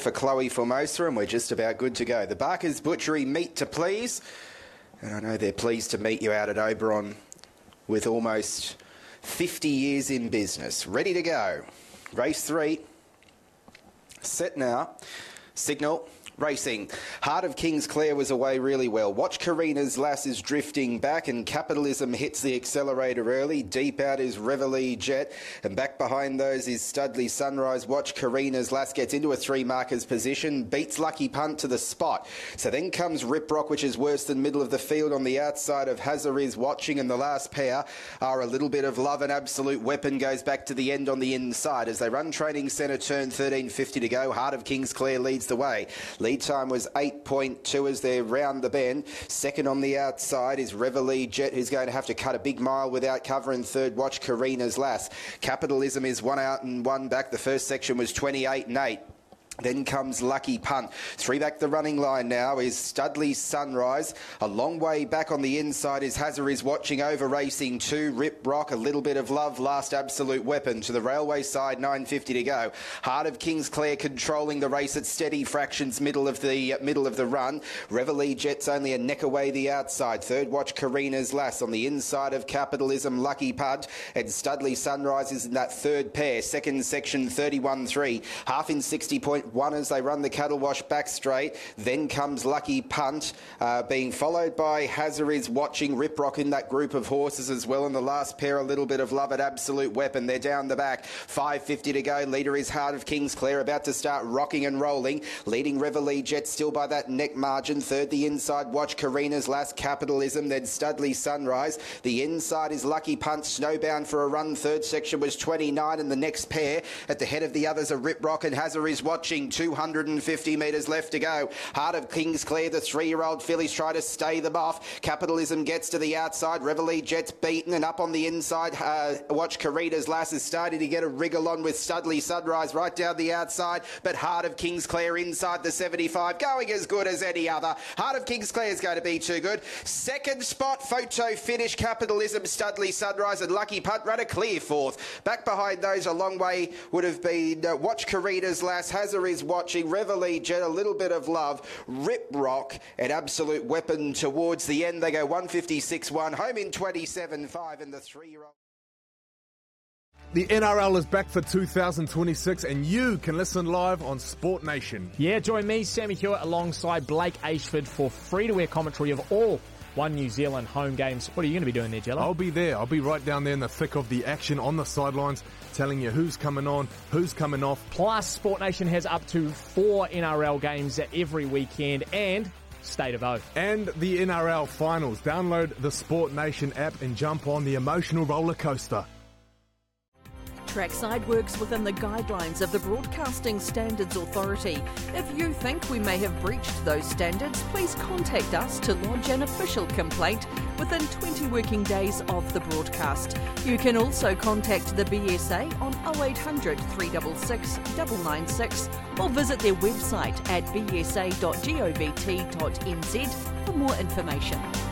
for Chloe Formosa, and we're just about good to go. The Barker's Butchery meet to please, and I know they're pleased to meet you out at Oberon with almost 50 years in business. Ready to go. Race 3. Set now. Signal. Racing. Heart of Kingsclair was away really well. Watch Karina's Lass is drifting back, and Capitalism hits the accelerator early. Deep out is Reveille Jet, and back behind those is Studley Sunrise. Watch Karina's Lass gets into a 3 markers position, beats Lucky Punt to the spot. So then comes Rip Rock, which is worse than middle of the field on the outside of Hazard is Watching, and the last pair are A Little Bit of Love and Absolute Weapon goes back to the end on the inside as they run Training Centre, turn 13.50 to go. Heart of Kingsclair leads the way. Lead time was 8.2 as they round the bend. Second on the outside is Reveille Jet, who's going to have to cut a big mile without cover. And third, Watch Karina's Lass. Capitalism is 1 out and 1 back. The first section was 28 and 8. Then comes Lucky Punt. 3 back the running line now is Studley Sunrise. A long way back on the inside is Hazard is Watching, over Racing 2. Rip Rock, A Little Bit of Love, Last Absolute Weapon. To the railway side, 9.50 to go. Heart of Kingsclair controlling the race at steady fractions, middle of the run. Reveille Jet's only a neck away the outside. Third, Watch Karina's Lass. On the inside of Capitalism, Lucky Punt. And Studley Sunrise is in that third pair. Second section, 31.3. Half in 60.1 as they run the cattle wash back straight. Then comes Lucky Punt, being followed by Hazard is Watching, Rip Rock in that group of horses as well. And the last pair, A Little Bit of Love at Absolute Weapon. They're down the back. 5.50 to go. Leader is Heart of Kingsclair, about to start rocking and rolling. Leading Reveille Jet still by that neck margin. Third, the inside, Watch Karina's Last, Capitalism. Then Studley Sunrise. The inside is Lucky Punt, snowbound for a run. Third section was 29, and the next pair at the head of the others are Rip Rock and Hazard is Watching. 250 metres left to go. Heart of Kingsclair, the 3-year-old fillies try to stay them off. Capitalism gets to the outside. Reveille Jet's beaten, and up on the inside, Watch Karina's Lass is starting to get a wriggle on with Studley Sunrise right down the outside, but Heart of Kingsclair inside the 75, going as good as any other. Heart of Kingsclair is going to be too good. Second spot, photo finish, Capitalism, Studley Sunrise and Lucky Punt run a clear fourth. Back behind those a long way would have been Watch Karina's Lass, Hazard is Watching, Reveille Jet, A Little Bit of Love, Rip Rock and Absolute Weapon. Towards the end they go 156.1, home in 27.5, and the 3-year-old. The NRL is back for 2026 and you can listen live on Sport Nation. Yeah, join me, Sammy Hewitt, alongside Blake Ashford for free-to-air commentary of all One New Zealand home games. What are you going to be doing there, Jello? I'll be there. I'll be right down there in the thick of the action on the sidelines, telling you who's coming on, who's coming off. Plus, Sport Nation has up to 4 NRL games every weekend and State of O. And the NRL finals. Download the Sport Nation app and jump on the emotional roller coaster. Trackside works within the guidelines of the Broadcasting Standards Authority. If you think we may have breached those standards, please contact us to lodge an official complaint within 20 working days of the broadcast. You can also contact the BSA on 0800 366 996 or visit their website at bsa.govt.nz for more information.